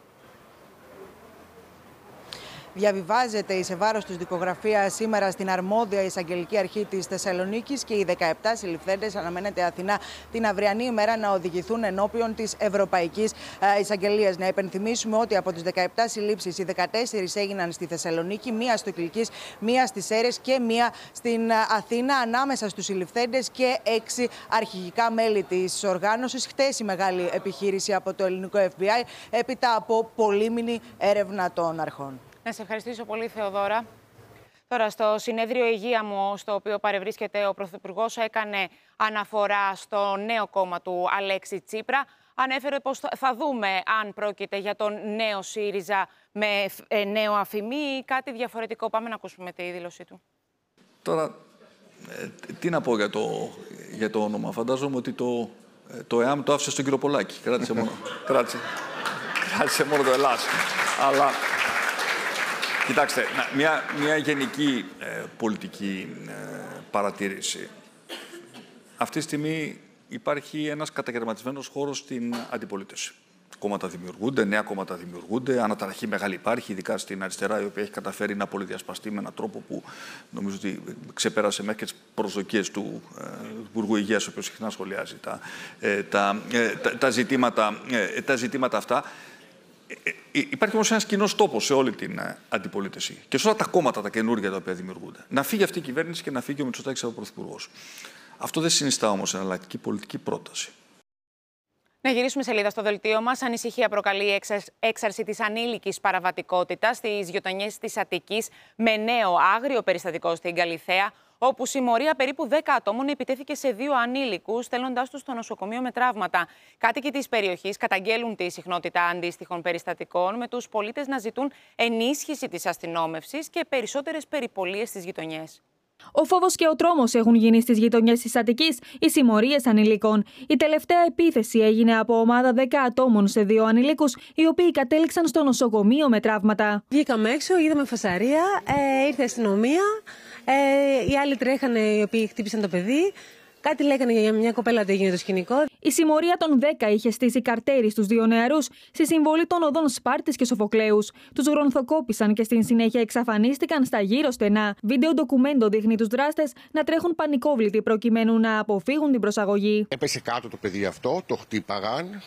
Διαβιβάζεται η σε βάρος τους δικογραφία σήμερα στην αρμόδια εισαγγελική αρχή της Θεσσαλονίκης και οι δεκαεπτά συλληφθέντες αναμένεται Αθηνά την αυριανή ημέρα να οδηγηθούν ενώπιον της Ευρωπαϊκής Εισαγγελίας. Να υπενθυμίσουμε ότι από τις δεκαεπτά συλλήψεις οι δεκατέσσερις έγιναν στη Θεσσαλονίκη, μία στο Κιλκής, μία στις Σέρρες και μία στην Αθήνα. Ανάμεσα στους συλληφθέντες και έξι αρχηγικά μέλη της οργάνωσης. Χτες η μεγάλη επιχείρηση από το ελληνικό Εφ Μπι Άι έπειτα από πολύμηνη έρευνα των αρχών. Να σε ευχαριστήσω πολύ, Θεοδώρα. Τώρα, στο συνέδριο Υγεία μου, στο οποίο παρευρίσκεται ο Πρωθυπουργός, έκανε αναφορά στο νέο κόμμα του Αλέξη Τσίπρα. Ανέφερε πως θα δούμε αν πρόκειται για τον νέο ΣΥΡΙΖΑ με νέο αφημί ή κάτι διαφορετικό. Πάμε να ακούσουμε τη δήλωσή του. Τώρα, ε, τι να πω για το, για το όνομα. Φαντάζομαι ότι το, το ΕΑΜ το άφησε στον κύριο Πολάκη. Κράτησε μόνο, κράτησε, κράτησε μόνο το Ελλάς. Αλλά... Κοιτάξτε, μια, μια γενική ε, πολιτική ε, παρατήρηση. Αυτή τη στιγμή υπάρχει ένας καταγερματισμένος χώρος στην αντιπολίτευση. Κόμματα δημιουργούνται, νέα κόμματα δημιουργούνται, αναταραχή μεγάλη υπάρχει, ειδικά στην αριστερά, η οποία έχει καταφέρει να πολυδιασπαστεί με έναν τρόπο που νομίζω ότι ξεπέρασε μέχρι και τις προσδοκίες του ε, Υπουργού Υγείας, ο οποίος συχνά σχολιάζει τα, ε, τα, ε, τα, τα, ζητήματα, ε, τα ζητήματα αυτά. Υπάρχει όμως ένας κοινός τόπος σε όλη την αντιπολίτευση και σε όλα τα κόμματα τα καινούργια τα οποία δημιουργούνται. Να φύγει αυτή η κυβέρνηση και να φύγει ο Μητσοτάκης από πρωθυπουργός. Αυτό δεν συνιστά όμως εναλλακτική πολιτική πρόταση. Να γυρίσουμε σελίδα στο δελτίο μας. Ανησυχία προκαλεί η έξαρση της ανήλικης παραβατικότητας στις γειτονιές της Αττικής με νέο άγριο περιστατικό στην Καλιθέα, όπου συμμορία περίπου δέκα ατόμων επιτέθηκε σε δύο ανήλικους, στέλνοντάς τους στο νοσοκομείο με τραύματα. Κάτοικοι της περιοχής καταγγέλουν τη συχνότητα αντίστοιχων περιστατικών, με τους πολίτες να ζητούν ενίσχυση της αστυνόμευσης και περισσότερες περιπολίες στις γειτονιές. Ο φόβος και ο τρόμος έχουν γίνει στις γειτονιές της Αττικής, οι συμμορίες ανηλίκων. Η τελευταία επίθεση έγινε από ομάδα δέκα ατόμων σε δύο ανηλίκους, οι οποίοι κατέληξαν στο νοσοκομείο με τραύματα. Βγήκαμε έξω, είδαμε φασαρία, ε, ήρθε η αστυνομία, ε, οι άλλοι τρέχανε οι οποίοι χτύπησαν το παιδί. Κάτι λέγανε για μια κοπέλα ότι έγινε το σκηνικό. Η συμμορία των δέκα είχε στήσει καρτέρι στους δύο νεαρούς στη συμβολή των οδών Σπάρτης και Σοφοκλέους. Τους γρονθοκόπησαν και στην συνέχεια εξαφανίστηκαν στα γύρω στενά. Βίντεο ντοκουμέντο δείχνει τους δράστες να τρέχουν πανικόβλητοι προκειμένου να αποφύγουν την προσαγωγή. Έπεσε κάτω το παιδί αυτό, το χτύπαγαν.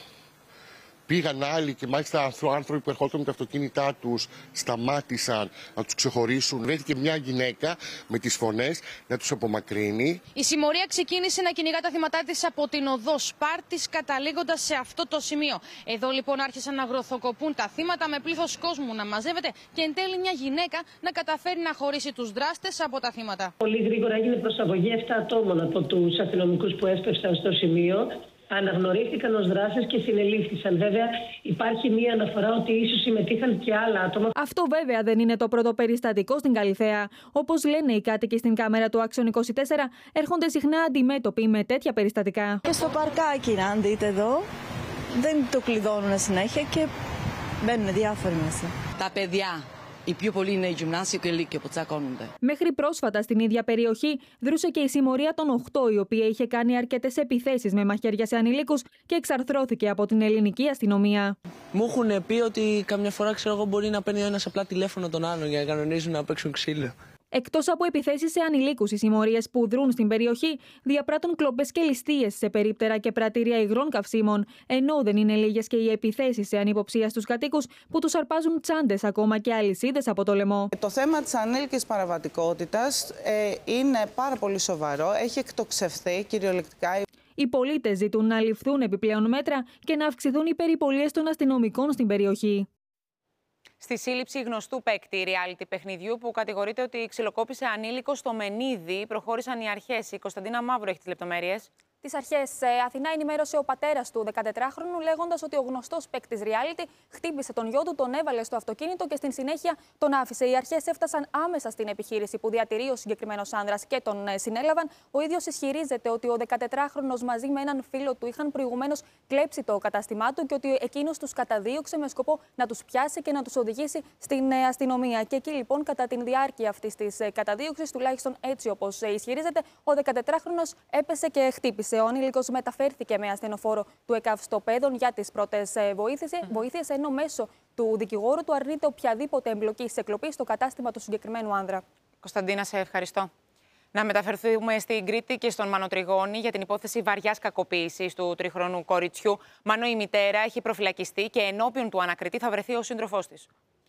Πήγαν άλλοι και μάλιστα άνθρωποι που ερχόταν με τα αυτοκίνητά τους σταμάτησαν να τους ξεχωρίσουν. Βρέθηκε μια γυναίκα με τις φωνές να τους απομακρύνει. Η συμμορία ξεκίνησε να κυνηγά τα θύματά της από την οδό Σπάρτης, καταλήγοντας σε αυτό το σημείο. Εδώ λοιπόν άρχισαν να γροθοκοπούν τα θύματα, με πλήθος κόσμου να μαζεύεται και εν τέλει μια γυναίκα να καταφέρει να χωρίσει τους δράστες από τα θύματα. Πολύ γρήγορα έγινε προσαγωγή επτά ατόμων από τους αστυνομικούς που έσπευσαν στο σημείο. Αναγνωρίστηκαν ως δράστες και συνελήφθησαν. Βέβαια, υπάρχει μία αναφορά ότι ίσως συμμετείχαν και άλλα άτομα. Αυτό βέβαια δεν είναι το πρώτο περιστατικό στην Καλιθέα. Όπως λένε οι κάτοικοι στην κάμερα του Άξιον είκοσι τέσσερα, έρχονται συχνά αντιμέτωποι με τέτοια περιστατικά. Και στο παρκάκι, αν δείτε εδώ, δεν το κλειδώνουν συνέχεια και μπαίνουν διάφοροι μέσα. Τα παιδιά. Οι πιο πολλοί είναι γυμνάσιο και λύκειο που τσακώνονται. Μέχρι πρόσφατα στην ίδια περιοχή δρούσε και η συμμορία των οκτώ, η οποία είχε κάνει αρκετές επιθέσεις με μαχαίρια σε ανηλίκους και εξαρθρώθηκε από την ελληνική αστυνομία. Μου έχουν πει ότι καμιά φορά ξέρω εγώ μπορεί να παίρνει ο ένας απλά τηλέφωνο τον άλλον για να κανονίζουν να παίξουν ξύλο. Εκτός από επιθέσεις σε ανηλίκους, οι συμμορίες που δρούν στην περιοχή διαπράττουν κλοπές και ληστείες σε περίπτερα και πρατήρια υγρών καυσίμων, ενώ δεν είναι λίγες και οι επιθέσεις σε ανυποψία στους κατοίκους που τους αρπάζουν τσάντες, ακόμα και αλυσίδες από το λαιμό. Το θέμα της ανήλικης παραβατικότητας ε, είναι πάρα πολύ σοβαρό, έχει εκτοξευθεί κυριολεκτικά. Οι πολίτες ζητούν να ληφθούν επιπλέον μέτρα και να αυξηθούν οι περιπολίες των αστυνομικών στην περιοχή. Στη σύλληψη γνωστού παίκτη reality παιχνιδιού που κατηγορείται ότι ξυλοκόπησε ανήλικο στο Μενίδη, προχώρησαν οι αρχές. Η Κωνσταντίνα Μαύρου έχει τις λεπτομέρειες. Τις αρχές Αθηνά ενημέρωσε ο πατέρας του δεκατετράχρονου, λέγοντας ότι ο γνωστός παίκτης reality χτύπησε τον γιο του, τον έβαλε στο αυτοκίνητο και στην συνέχεια τον άφησε. Οι αρχές έφτασαν άμεσα στην επιχείρηση που διατηρεί ο συγκεκριμένος άνδρας και τον συνέλαβαν. Ο ίδιος ισχυρίζεται ότι ο δεκατετράχρονος μαζί με έναν φίλο του είχαν προηγουμένως κλέψει το κατάστημά του και ότι εκείνος τους καταδίωξε με σκοπό να τους πιάσει και να τους οδηγήσει στην αστυνομία. Και εκεί λοιπόν, κατά τη διάρκεια αυτής της καταδίωξης, τουλάχιστον έτσι όπως ισχυρίζεται, ο δεκατετράχρονος έπεσε και χτύπησε. Ο ανήλικος μεταφέρθηκε με ασθενοφόρο του ΕΚΑΒ στο Πέδον για τις πρώτες βοήθειες, ενώ μέσω του δικηγόρου του αρνείται οποιαδήποτε εμπλοκή σε κλοπή στο κατάστημα του συγκεκριμένου άνδρα. Κωνσταντίνα, σε ευχαριστώ. Να μεταφερθούμε στην Κρήτη και στον Μάνο Τριγώνη για την υπόθεση βαριάς κακοποίησης του τριχρονού κοριτσιού. Μάνο, η μητέρα έχει προφυλακιστεί και ενώπιον του ανακριτή θα βρεθεί ο σύντροφός της.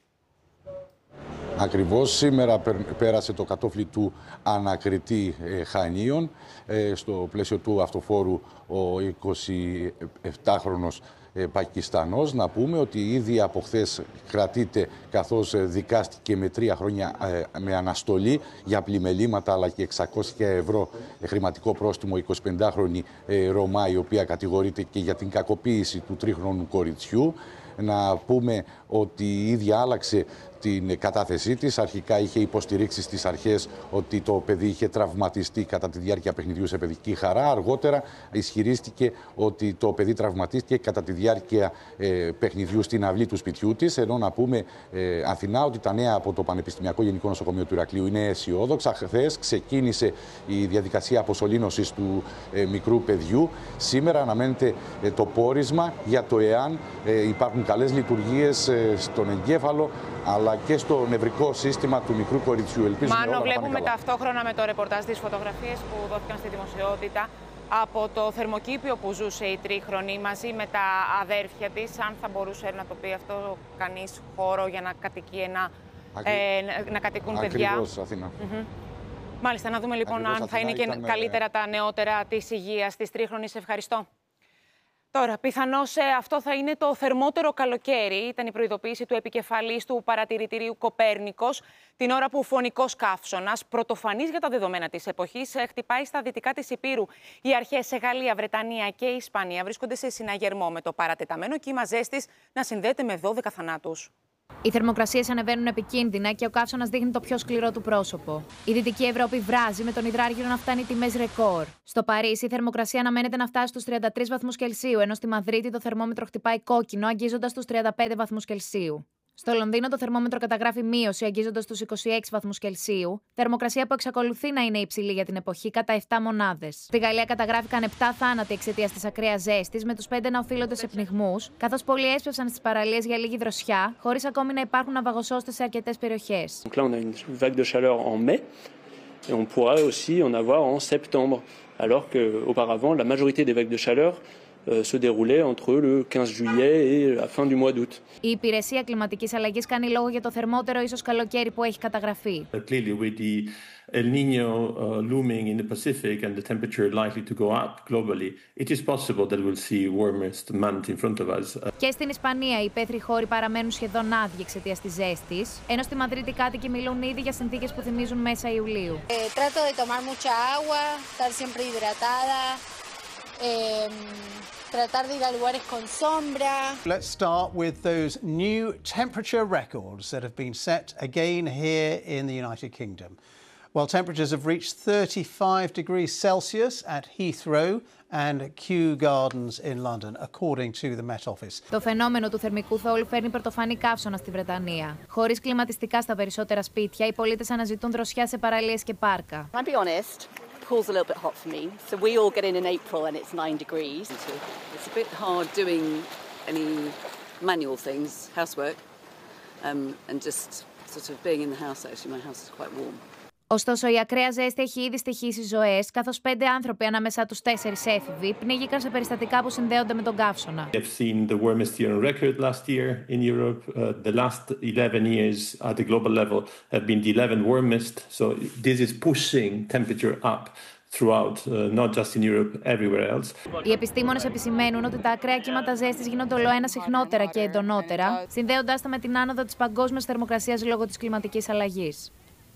Ακριβώς σήμερα πέρασε το κατόφλι του ανακριτή ε, Χανίων. Ε, στο πλαίσιο του αυτοφόρου ο εικοσιεπτάχρονος ε, Πακιστανός. Να πούμε ότι ήδη από χθες κρατείται, καθώς δικάστηκε με τρία χρόνια ε, με αναστολή για πλημελήματα αλλά και εξακόσια ευρώ ε, χρηματικό πρόστιμο εικοσιπεντάχρονη ε, Ρωμά, η οποία κατηγορείται και για την κακοποίηση του τρίχρονου κοριτσιού. Να πούμε ότι η ίδια άλλαξε την κατάθεσή της. Αρχικά είχε υποστηρίξει στις αρχές ότι το παιδί είχε τραυματιστεί κατά τη διάρκεια παιχνιδιού σε παιδική χαρά. Αργότερα ισχυρίστηκε ότι το παιδί τραυματίστηκε κατά τη διάρκεια ε, παιχνιδιού στην αυλή του σπιτιού της. Ενώ να πούμε, ε, Αθηνά, ότι τα νέα από το Πανεπιστημιακό Γενικό Νοσοκομείο του Ηρακλείου είναι αισιόδοξα. Χθες ξεκίνησε η διαδικασία αποσωλήνωσης του ε, μικρού παιδιού. Σήμερα αναμένεται ε, το πόρισμα για το εάν ε, υπάρχουν καλές λειτουργίες ε, στον εγκέφαλο αλλά και στο νευρικό σύστημα του μικρού κοριτσιού. Ελπίζουμε Μάνο, όλα βλέπουμε καλά. ταυτόχρονα με το ρεπορτάζ τις φωτογραφίες που δόθηκαν στη δημοσιότητα από το θερμοκήπιο που ζούσε η τρίχρονη μαζί με τα αδέρφια της. Αν θα μπορούσε να το πει αυτό κανείς, χώρο για να, κατοικεί ένα, Ακρι... ε, να κατοικούν Ακριβώς, παιδιά. Ακριβώς, Αθήνα. Mm-hmm. Μάλιστα, να δούμε λοιπόν Ακριβώς, αν θα είναι και ήταν... καλύτερα τα νεότερα της υγείας της Τρίχρονης. Ευχαριστώ. Τώρα, πιθανώς αυτό θα είναι το θερμότερο καλοκαίρι. Ήταν η προειδοποίηση του επικεφαλής του παρατηρητηρίου Κοπέρνικος, την ώρα που ο φωνικός καύσωνας, πρωτοφανής για τα δεδομένα της εποχής, χτυπάει στα δυτικά της Ηπείρου. Οι αρχές σε Γαλλία, Βρετανία και Ισπανία βρίσκονται σε συναγερμό, με το παρατεταμένο κύμα ζέστης να συνδέεται με δώδεκα θανάτους. Οι θερμοκρασίες ανεβαίνουν επικίνδυνα και ο καύσωνας δείχνει το πιο σκληρό του πρόσωπο. Η Δυτική Ευρώπη βράζει, με τον υδράργυρο να φτάνει τιμές ρεκόρ. Στο Παρίσι, η θερμοκρασία αναμένεται να φτάσει στους τριάντα τρεις βαθμούς Κελσίου, ενώ στη Μαδρίτη το θερμόμετρο χτυπάει κόκκινο, αγγίζοντας τους τριάντα πέντε βαθμούς Κελσίου. Στο Λονδίνο το θερμόμετρο καταγράφει μείωση, αγγίζοντας τους είκοσι έξι βαθμούς Κελσίου, θερμοκρασία που εξακολουθεί να είναι υψηλή για την εποχή κατά επτά μονάδες. Στη Γαλλία καταγράφηκαν επτά θάνατοι εξαιτίας της ακραίας ζέστης, με τους πέντε να οφείλονται σε πνιγμούς, καθώς πολλοί έσπευσαν στις παραλίες για λίγη δροσιά, χωρίς ακόμη να υπάρχουν ναυαγοσώστες σε αρκετές περιοχές. Donc là, on a une vague de chaleur en mai, et on pourrait aussi en avoir en septembre, alors qu'auparavant, la majorité des vagues de chaleur se déroulait entre le quinze juillet et la fin du mois d'août. Η Υπηρεσία Κλιματικής Αλλαγής κάνει λόγο για το θερμότερο ίσως καλοκαίρι που έχει καταγραφεί. Clearly, with the El Niño uh, looming in the Pacific and the temperature likely to go up globally, it is possible that we'll see warmest month in front of us. Και στην Ισπανία οι υπαίθριοι χώροι παραμένουν σχεδόν άδειοι εξαιτίας της ζέστης, ενώ στη Μαδρίτη κάτοικοι μιλούν ήδη για συνθήκες που θυμίζουν μέσα Ιουλίου. Trato de tomar mucha agua, estar siempre hidratada. Eh, tratar de ir a lugares con sombra. Let's start with those new temperature records that have been set again here in the United Kingdom. Well, temperatures have reached thirty-five degrees Celsius at Heathrow and Kew Gardens in London, according to the Met Office. Το φαινόμενο του θερμικού θόλου φέρνει πρωτοφανή καύσωνα στη Βρετανία. Χωρίς κλιματιστικά στα περισσότερα σπίτια, οι πολίτες αναζητούν δροσιά σε παραλίες και πάρκα. I'll be honest. Pool's a little bit hot for me, so we all get in in April and it's nine degrees. It's a bit hard doing any manual things, housework, um, and just sort of being in the house. Actually, my house is quite warm. Ωστόσο, η ακραία ζέστη έχει ήδη στοιχήσει ζωές, καθώς πέντε άνθρωποι ανάμεσά τους τέσσερις έφηβοι πνίγηκαν σε περιστατικά που συνδέονται με τον καύσωνα. We have seen the warmest year on record last year in Europe. Uh, the last eleven years at the global level have been the eleven warmest. So this is pushing temperature up throughout, uh, not just in Europe, everywhere else. Οι επιστήμονες επισημαίνουν ότι τα ακραία κύματα ζέστης γίνονται ολοένα συχνότερα και εντονότερα, συνδέοντάς τα με την άνοδο της παγκόσμιας θερμοκρασίας λόγω της κλιματικής αλλαγής.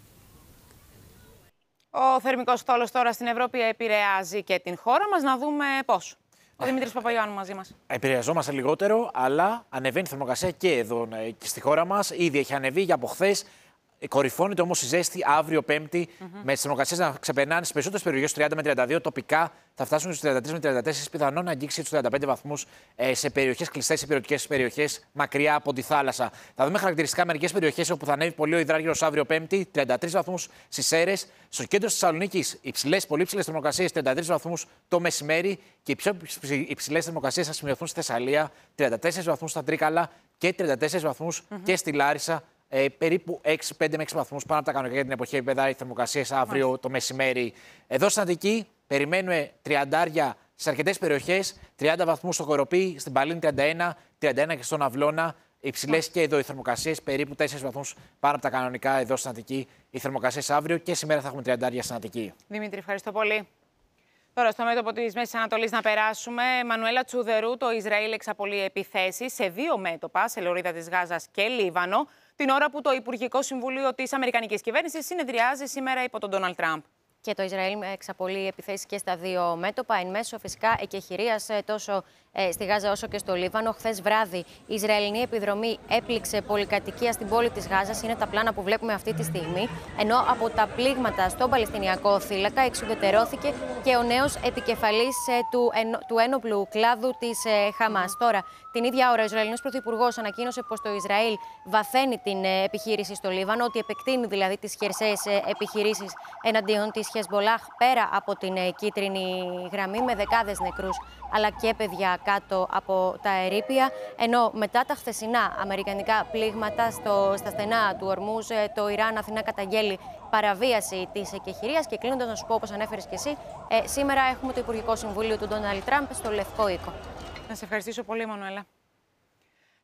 Ο θερμικός θόλος τώρα στην Ευρώπη επηρεάζει και την χώρα μας. Να δούμε πώς. Ο Δημήτρης Παπαϊωάννου μαζί μας. Επηρεαζόμαστε λιγότερο, αλλά ανεβαίνει η θερμοκρασία και εδώ και στη χώρα μας. Ήδη έχει ανεβεί για από χθες. Κορυφώνεται όμως η ζέστη αύριο Πέμπτη, mm-hmm. με τις θερμοκρασίες να ξεπερνάνε στις περισσότερες περιοχές τριάντα με τριάντα δύο. Τοπικά θα φτάσουν στους τριάντα τρεις με τριάντα τέσσερα, πιθανόν να αγγίξει τους τριάντα πέντε βαθμούς ε, σε περιοχές κλειστές, σε υπηρετικές περιοχές μακριά από τη θάλασσα. Θα δούμε χαρακτηριστικά μερικές περιοχές όπου θα ανέβει πολύ ο υδράργυρος αύριο Πέμπτη, τριάντα τρεις βαθμούς στις Σέρρες. Στο κέντρο της Θεσσαλονίκης, υψηλές, πολύ υψηλές θερμοκρασίες, τριάντα τρεις βαθμούς το μεσημέρι, και οι πιο υψηλές θερμοκρασίες θα σημειωθούν στη Θεσσαλία, τριάντα τέσσερις βαθμούς στα Τρίκαλα και τριάντα τέσσερις βαθμούς mm-hmm. και στη Λάρισα. Ε, περίπου έξι, πέντε με έξι βαθμούς πάνω από τα κανονικά για την εποχή επίπεδα οι θερμοκρασίες αύριο Μάλιστα. το μεσημέρι. Εδώ στην Αττική περιμένουμε τριάντα σε αρκετές περιοχές, τριάντα βαθμούς στο Κοροπή, στην Παλίνη τριάντα ένα, τριάντα ένα και στον Αυλώνα. Υψηλές και εδώ οι θερμοκρασίες, περίπου τέσσερις βαθμούς πάνω από τα κανονικά εδώ στην Αττική. Οι θερμοκρασίες αύριο και σήμερα θα έχουμε τριάντα στην Αττική. Δημήτρη, ευχαριστώ πολύ. Τώρα, στο μέτωπο της Μέσης Ανατολής να περάσουμε. Μανουέλα Τσουδερού, το Ισραήλ εξαπολύει επιθέσεις σε δύο μέτωπα, σε λωρίδα της Γάζας και Λίβανο, την ώρα που το Υπουργικό Συμβούλιο της Αμερικανικής Κυβέρνησης συνεδριάζει σήμερα υπό τον Ντόναλντ Τραμπ. Και το Ισραήλ εξαπολύει επιθέσεις και στα δύο μέτωπα, εν μέσω φυσικά εκεχηρίας τόσο ε, στη Γάζα όσο και στο Λίβανο. Χθες βράδυ η Ισραηλινή επιδρομή έπληξε πολυκατοικία στην πόλη της Γάζας. Είναι τα πλάνα που βλέπουμε αυτή τη στιγμή. Ενώ από τα πλήγματα στον Παλαιστινιακό θύλακα εξουδετερώθηκε και ο νέος επικεφαλής ε, του, εν, του ένοπλου κλάδου της ε, Χαμάς. Τώρα, την ίδια ώρα, ο Ισραηλινός Πρωθυπουργός ανακοίνωσε πως το Ισραήλ βαθαίνει την ε, επιχείρηση στο Λίβανο, ότι επεκτείνει δηλαδή τις χερσαίες ε, επιχειρήσεις εναντίον της Χεσμολάχ πέρα από την ε, κίτρινη γραμμή, με δεκάδες νεκρούς αλλά και παιδιά κάτω από τα ερείπια. Ενώ μετά τα χθεσινά αμερικανικά πλήγματα στο, στα στενά του Ορμούζ, το Ιράν Αθηνά καταγγέλει παραβίαση της εκεχηρίας. Και κλείνοντας, να σου πω, όπως ανέφερες και εσύ, ε, σήμερα έχουμε το Υπουργικό Συμβούλιο του Ντόναλντ Τραμπ στο Λευκό Οίκο. Να σε ευχαριστήσω πολύ, Μανουέλα.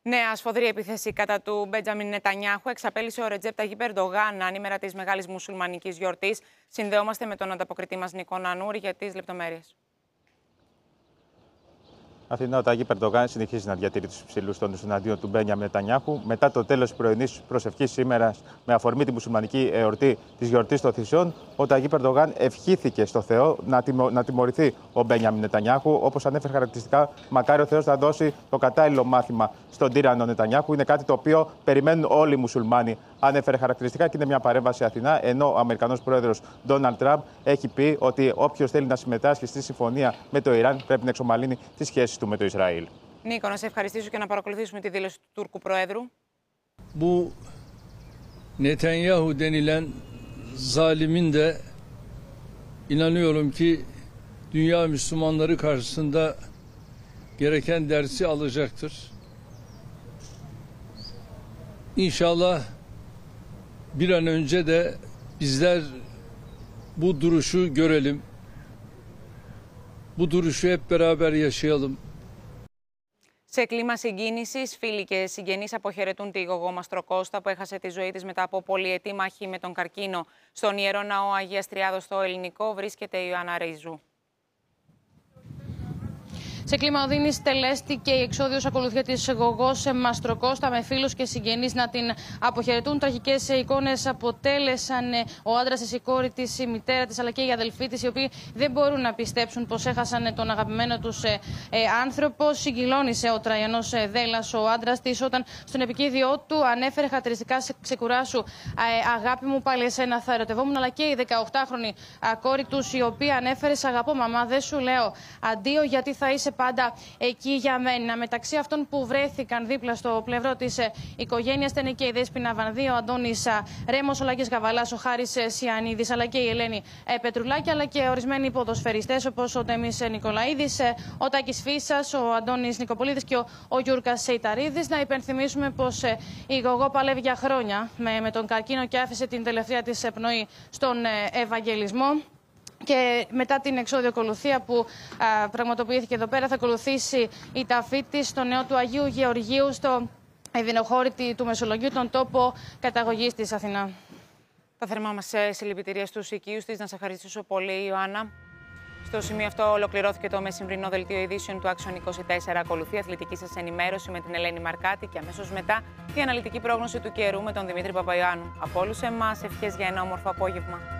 Νέα σφοδρή επίθεση κατά του Μπέντζαμιν Νετανιάχου εξαπέλυσε ο Ρετζέπ Ταγιπ Ερντογάν ανήμερα της μεγάλης μουσουλμανικής γιορτής. Συνδεόμαστε με τον ανταποκριτή μας Νικό Νανούρη για τις λεπτομέρειες. Αθηνά, ο Ταγιπ Ερντογάν συνεχίζει να διατηρεί του υψηλού τόνου εναντίον του Μπένιαμιν Νετανιάχου. Μετά το τέλος της πρωινής προσευχής σήμερα, με αφορμή τη μουσουλμανική εορτή της γιορτής των Θυσιών, ο Ταγιπ Ερντογάν ευχήθηκε στο Θεό να, τιμω, να τιμωρηθεί ο Μπένιαμιν Νετανιάχου. Όπως ανέφερε χαρακτηριστικά, μακάρι ο Θεός να δώσει το κατάλληλο μάθημα στον τύραννο Νετανιάχου. Είναι κάτι το οποίο περιμένουν όλοι οι μουσουλμάνοι. Ανέφερε χαρακτηριστικά και είναι μια παρέμβαση Αθηνά, ενώ ο Αμερικανός πρόεδρος Ντόναλντ Τραμπ έχει πει ότι όποιος θέλει να συμμετάσχει στη συμφωνία με το Ιράν πρέπει να εξομαλύνει τις σχέσεις του με το Ισραήλ. Νίκο, να σε ευχαριστήσω και να παρακολουθήσουμε τη δήλωση του Τούρκου Προέδρου. Bu Netanyahu denilen zalimin de inanıyorum ki dünya Müslümanları karşısında gereken dersi alacaktır. İnşallah bir an önce de bizler bu duruşu görelim. Bu duruşu hep beraber yaşayalım. Σε κλίμα συγκίνησης, φίλοι και συγγενείς αποχαιρετούν τη Γογό Μαστροκώστα που έχασε τη ζωή της μετά από πολυετή μάχη με τον καρκίνο. Στον Ιερό Ναό Αγίας Τριάδος στο Ελληνικό βρίσκεται η Ιωάννα Ρεϊζού. Σε κλίμα οδύνης τελέστηκε η εξόδιος ακολουθία της Γογός Μαστροκώστα με φίλους και συγγενείς να την αποχαιρετούν. Τραγικές εικόνες αποτέλεσαν ο άντρας της, η κόρη της, η μητέρα της αλλά και η αδελφή της, οι οποίοι δεν μπορούν να πιστέψουν πως έχασαν τον αγαπημένο τους ε, ε, άνθρωπο. Συγκυλώνησε ο Τραϊανός ε, Δέλλας, ο άντρας της, όταν στον επικίδιό του ανέφερε χαρακτηριστικά σε ξεκουράσου ε, αγάπη μου, πάλι εσένα θα ερωτευόμουν, αλλά και η δεκαοκτάχρονη ε, κόρη τους, η οποία ανέφερε σ' αγαπώ μαμά, δεν σου λέω αντίο γιατί θα είσαι πάντα εκεί για μένα. Μεταξύ αυτών που βρέθηκαν δίπλα στο πλευρό της ε, οικογένειας ήταν και η Δέσποινα Βανδύ, ο Αντώνης ε, Ρέμος, ο Λάκης Γαβαλάς, ο Χάρης ε, Σιανίδης, αλλά και η Ελένη ε, Πετρουλάκη, αλλά και ορισμένοι ποδοσφαιριστές όπως ο Τέμις ε, Νικολαίδης, ε, ο Τάκης Φίσας, ο Αντώνης Νικοπολίδης και ο, ο Γιούρκας Σεϊταρίδης. Να υπενθυμίσουμε πως ε, η Γογό παλεύει για χρόνια με, με τον καρκίνο και άφησε την τελευταία της πνοή στον ε, Ευαγγελισμό. Και μετά την εξώδιο ακολουθία που α, πραγματοποιήθηκε εδώ πέρα, θα ακολουθήσει η ταφή της στο νέο του Αγίου Γεωργίου, στο Εδινοχώρητη του Μεσολογγίου, τον τόπο καταγωγής της Αθηνά. Τα θερμά μας συλληπιτήρια στους οικείους της. Να σε ευχαριστήσω πολύ, Ιωάννα. Στο σημείο αυτό ολοκληρώθηκε το μεσημβρινό δελτίο ειδήσεων του Άξιον είκοσι τέσσερα. Ακολουθεί αθλητική σας ενημέρωση με την Ελένη Μαρκάτη και αμέσως μετά η αναλυτική πρόγνωση του καιρού με τον Δημήτρη Παπαϊωάννου. Από όλους εμάς, ευχές για ένα όμορφο απόγευμα.